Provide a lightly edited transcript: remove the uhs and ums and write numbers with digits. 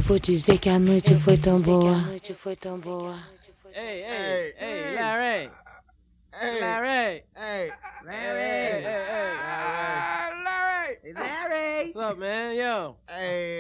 vou dizer que a noite foi tão boa. Hey, Larry. Hey, Larry. hey, Larry. Larry. What's up, man? Yo. Hey,